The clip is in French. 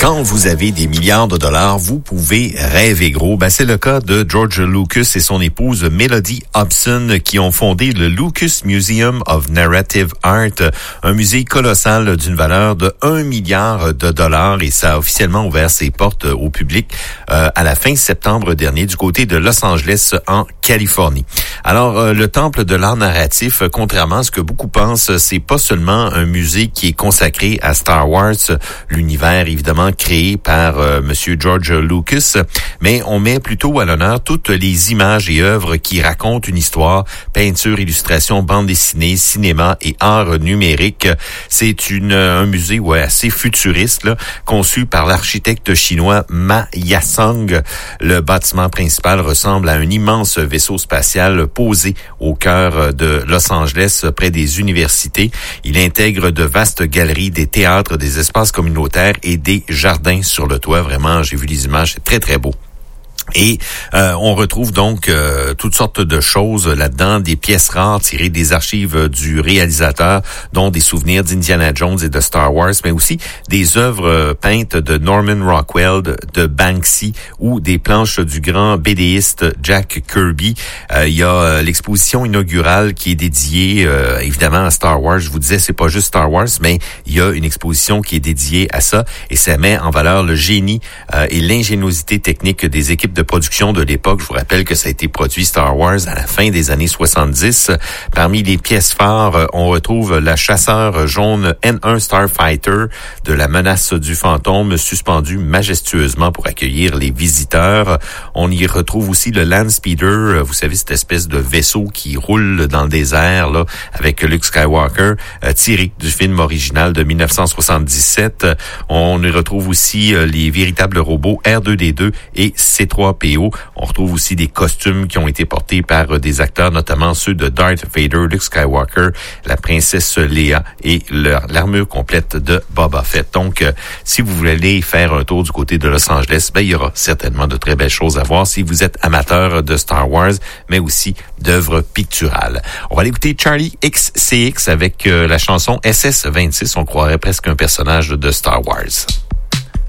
Quand vous avez des milliards de dollars, vous pouvez rêver gros. C'est le cas de George Lucas et son épouse Melody Hobson qui ont fondé le Lucas Museum of Narrative Art, un musée colossal d'une valeur de 1 milliard de dollars, et ça a officiellement ouvert ses portes au public à la fin septembre dernier du côté de Los Angeles en Californie. Alors, le temple de l'art narratif, contrairement à ce que beaucoup pensent, c'est pas seulement un musée qui est consacré à Star Wars, l'univers évidemment créé par Monsieur George Lucas, mais on met plutôt à l'honneur toutes les images et œuvres qui racontent une histoire, peinture, illustration, bande dessinée, cinéma et art numérique. C'est un musée assez futuriste, là, conçu par l'architecte chinois Ma Yasong. Le bâtiment principal ressemble à un immense vaisseau spatial posé au cœur de Los Angeles, près des universités. Il intègre de vastes galeries, des théâtres, des espaces communautaires et des jardins sur le toit. Vraiment, j'ai vu les images, c'est très, très beau. Et on retrouve donc toutes sortes de choses là-dedans, des pièces rares tirées des archives du réalisateur, dont des souvenirs d'Indiana Jones et de Star Wars, mais aussi des œuvres peintes de Norman Rockwell, de Banksy ou des planches du grand BDiste Jack Kirby. Il y a l'exposition inaugurale qui est dédiée évidemment à Star Wars. Je vous disais, c'est pas juste Star Wars, mais il y a une exposition qui est dédiée à ça, et ça met en valeur le génie et l'ingéniosité technique des équipes de production de l'époque. Je vous rappelle que ça a été produit Star Wars à la fin des années 70. Parmi les pièces phares, on retrouve la chasseur jaune N1 Starfighter de la menace du fantôme, suspendu majestueusement pour accueillir les visiteurs. On y retrouve aussi le Land Speeder, vous savez, cette espèce de vaisseau qui roule dans le désert là, avec Luke Skywalker, tiré du film original de 1977. On y retrouve aussi les véritables robots R2D2 et C3PO. On retrouve aussi des costumes qui ont été portés par des acteurs, notamment ceux de Darth Vader, Luke Skywalker, la princesse Leia et l'armure complète de Boba Fett. Donc, si vous voulez aller faire un tour du côté de Los Angeles, il y aura certainement de très belles choses à voir si vous êtes amateur de Star Wars, mais aussi d'œuvres picturales. On va aller écouter Charlie XCX avec la chanson SS-26. On croirait presque un personnage de Star Wars.